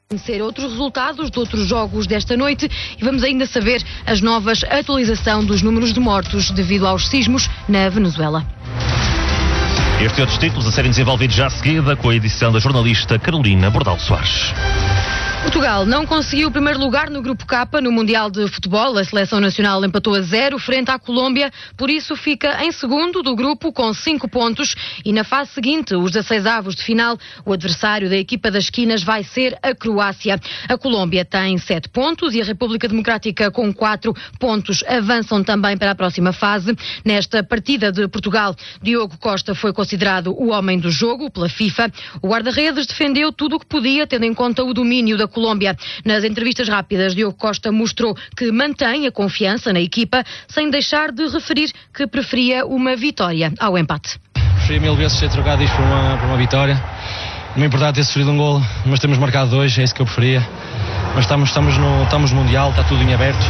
Conhecer outros resultados de outros jogos desta noite e vamos ainda saber as novas atualização dos números de mortos devido aos sismos na Venezuela. Estes e outros títulos a serem desenvolvidos já a seguida com a edição da jornalista Carolina Bordal Soares. Portugal não conseguiu o primeiro lugar no Grupo K no Mundial de Futebol. A seleção nacional empatou a 0 frente à Colômbia, por isso fica em segundo do grupo com 5 pontos. E na fase seguinte, os 16avos de final, o adversário da equipa das esquinas vai ser a Croácia. A Colômbia tem 7 pontos e a República Democrática com 4 pontos avançam também para a próxima fase. Nesta partida de Portugal, Diogo Costa foi considerado o homem do jogo pela FIFA. O guarda-redes defendeu tudo o que podia, tendo em conta o domínio da Colômbia. Nas entrevistas rápidas, Diogo Costa mostrou que mantém a confiança na equipa, sem deixar de referir que preferia uma vitória ao empate. Preferia 1000 vezes ter trocado isto por uma vitória. Não é importante ter sofrido um golo, mas temos marcado 2, é isso que eu preferia. Mas estamos no Mundial, está tudo em aberto.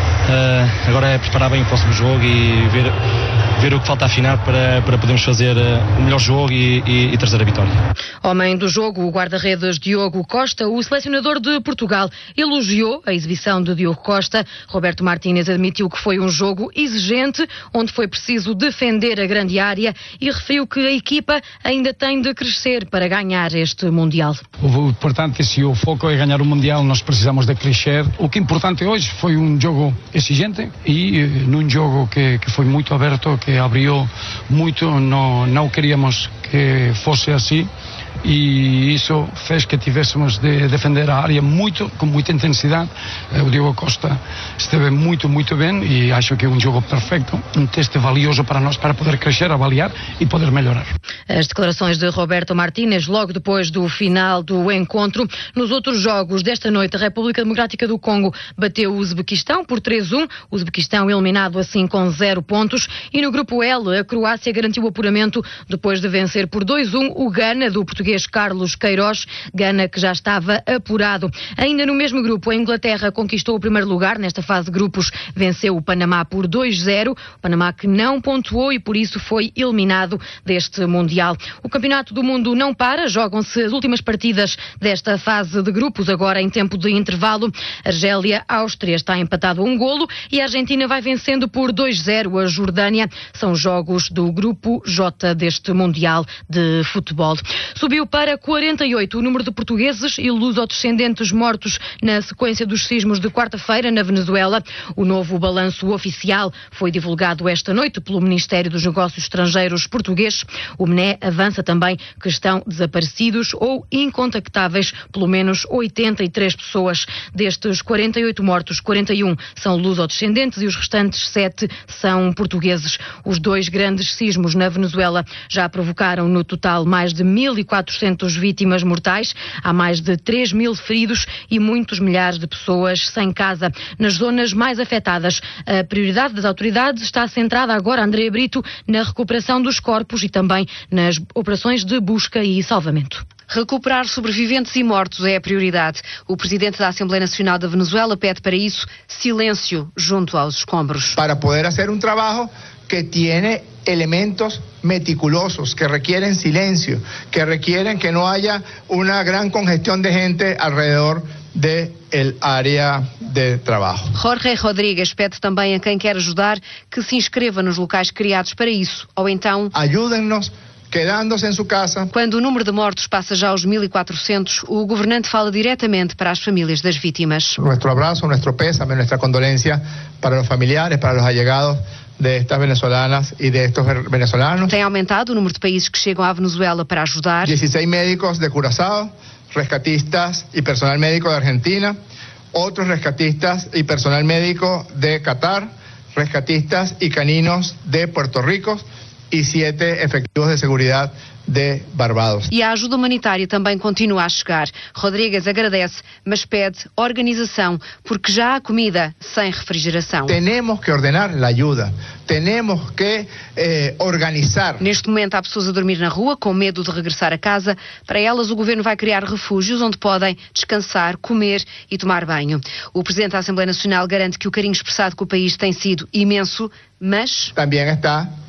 Agora é preparar bem o próximo jogo e ver o que falta afinar para podermos fazer o melhor jogo e trazer a vitória. Homem do jogo, o guarda-redes Diogo Costa. O selecionador de Portugal elogiou a exibição de Diogo Costa. Roberto Martínez admitiu que foi um jogo exigente, onde foi preciso defender a grande área e referiu que a equipa ainda tem de crescer para ganhar este Mundial. O importante é, se o foco é ganhar o Mundial, nós precisamos de crescer. O que é importante hoje foi um jogo exigente e num jogo que foi muito aberto, que abriu muito, não queríamos que fosse assim e isso fez que tivéssemos de defender a área com muita intensidade. O Diogo Costa esteve muito bem e acho que é um jogo perfeito, um teste valioso para nós, para poder crescer, avaliar e poder melhorar. As declarações de Roberto Martínez logo depois do final do encontro. Nos outros jogos desta noite, a República Democrática do Congo bateu o Uzbequistão por 3-1, o Uzbequistão eliminado assim com 0 pontos, e no grupo L a Croácia garantiu o apuramento depois de vencer por 2-1 o Gana do português Carlos Queiroz, Gana que já estava apurado. Ainda no mesmo grupo, a Inglaterra conquistou o primeiro lugar nesta fase de grupos, venceu o Panamá por 2-0, o Panamá que não pontuou e por isso foi eliminado deste Mundial. O Campeonato do Mundo não para, jogam-se as últimas partidas desta fase de grupos, agora em tempo de intervalo. Argélia-Áustria está empatado a 1 golo e a Argentina vai vencendo por 2-0 a Jordânia. São jogos do grupo J deste Mundial de Futebol. Subiu para 48 o número de portugueses e luso-descendentes mortos na sequência dos sismos de quarta-feira na Venezuela. O novo balanço oficial foi divulgado esta noite pelo Ministério dos Negócios Estrangeiros português. O MNE avança também que estão desaparecidos ou incontactáveis pelo menos 83 pessoas. Destes 48 mortos, 41 são luso-descendentes e os restantes 7 são portugueses. Os 2 grandes sismos na Venezuela já provocaram no total mais de 1.400 vítimas mortais, há mais de 3.000 feridos e muitos milhares de pessoas sem casa. Nas zonas mais afetadas, a prioridade das autoridades está centrada agora, Andréa Brito, na recuperação dos corpos e também nas operações de busca e salvamento. Recuperar sobreviventes e mortos é a prioridade. O presidente da Assembleia Nacional da Venezuela pede para isso silêncio junto aos escombros. Para poder fazer um trabalho que tiene elementos meticulosos, que requieren silencio, que requieren que no haya una gran congestión de gente alrededor del área de trabalho. Jorge Rodrigues pede também a quem quer ajudar que se inscreva nos locais criados para isso, ou então Ayúdennos quedándose em sua casa. Quando o número de mortos passa já aos 1.400, o governante fala diretamente para as famílias das vítimas. Nosso abraço, nosso pésame, nossa condolência para os familiares, para os allegados de estas venezolanas e de estos venezolanos. Tem aumentado o número de países que chegam à Venezuela para ajudar. 16 médicos de Curazao, rescatistas e personal médico de Argentina, outros rescatistas e personal médico de Qatar, rescatistas e caninos de Puerto Rico e 7 efectivos de seguridade de Barbados. E a ajuda humanitária também continua a chegar. Rodrigues agradece, mas pede organização, porque já há comida sem refrigeração. Temos que ordenar a ajuda, temos que organizar. Neste momento há pessoas a dormir na rua com medo de regressar a casa. Para elas o governo vai criar refúgios onde podem descansar, comer e tomar banho. O presidente da Assembleia Nacional garante que o carinho expressado com o país tem sido imenso, mas também está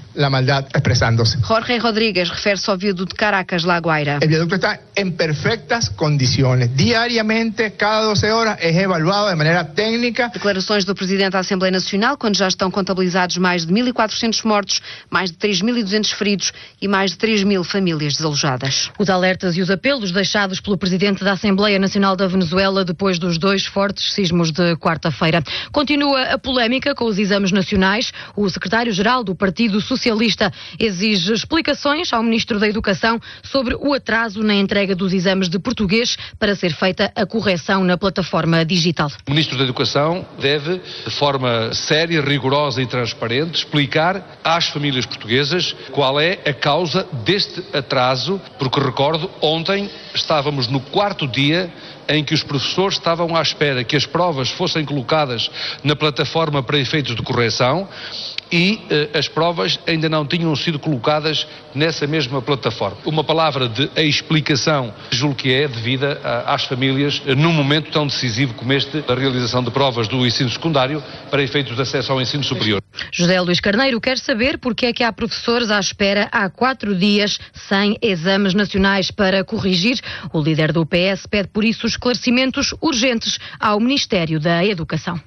la maldad expresándose. Jorge Rodríguez refere-se ao viaduto de Caracas, La Guaira. El viaducto está en perfectas condiciones. Diariamente, cada 12 horas, es evaluado de manera técnica. Declarações do Presidente da Assembleia Nacional, quando já estão contabilizados mais de 1.400 mortos, mais de 3.200 feridos e mais de 3.000 famílias desalojadas. Os alertas e os apelos deixados pelo Presidente da Assembleia Nacional da Venezuela depois dos 2 fortes sismos de quarta-feira. Continua a polémica com os exames nacionais. O secretário-geral do Partido Socialista exige explicações ao Ministro da Educação sobre o atraso na entrega dos exames de português para ser feita a correção na plataforma digital. O Ministro da Educação deve, de forma séria, rigorosa e transparente, explicar às famílias portuguesas qual é a causa deste atraso, porque recordo, ontem estávamos no 4º dia em que os professores estavam à espera que as provas fossem colocadas na plataforma para efeitos de correção e as provas ainda não tinham sido colocadas nessa mesma plataforma. Uma palavra de explicação, julgo que é devida às famílias num momento tão decisivo como este, da realização de provas do ensino secundário para efeitos de acesso ao ensino superior. José Luís Carneiro quer saber porque é que há professores à espera há 4 dias sem exames nacionais para corrigir. O líder do PS pede por isso esclarecimentos urgentes ao Ministério da Educação.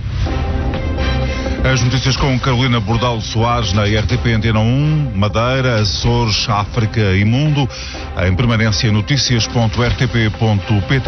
As notícias com Carolina Bordal Soares na RTP Antena 1, Madeira, Açores, África e Mundo, em permanência notícias.rtp.pt.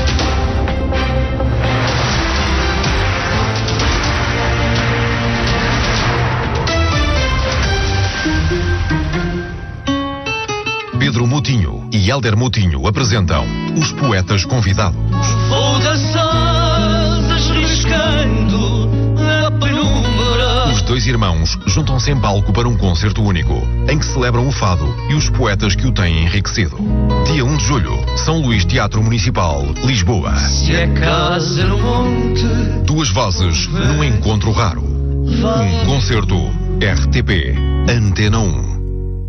Pedro Moutinho e Hélder Moutinho apresentam Os Poetas Convidados. Vou dançar riscando a penumbra. Os 2 irmãos juntam-se em palco para um concerto único, em que celebram o fado e os poetas que o têm enriquecido. Dia 1 de julho, São Luís Teatro Municipal, Lisboa. Se é casa no monte, 2 vozes num encontro raro. Um concerto RTP Antena 1.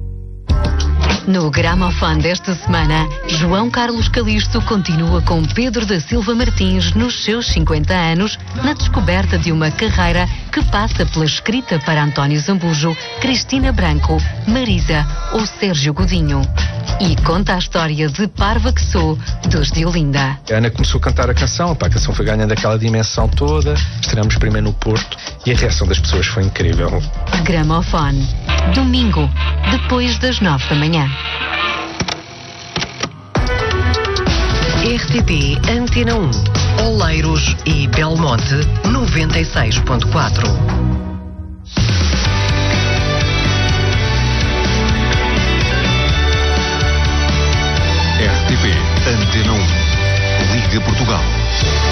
No Gramofone desta semana, João Carlos Calisto continua com Pedro da Silva Martins nos seus 50 anos, na descoberta de uma carreira que passa pela escrita para António Zambujo, Cristina Branco, Marisa ou Sérgio Godinho. E conta a história de Parva que Sou, dos de Olinda. A Ana começou a cantar a canção foi ganhando aquela dimensão toda, estreamos primeiro no Porto e a reação das pessoas foi incrível. Gramofone, domingo, depois das 9 da manhã. RTP Antena 1, Oleiros e Belmonte 96.4. RTP Antena 1, Liga Portugal.